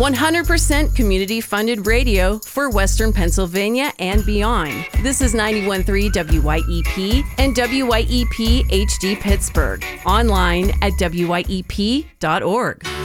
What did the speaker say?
100% community-funded radio for Western Pennsylvania and beyond. This is 91.3 WYEP and WYEP HD Pittsburgh. Online at wyep.org.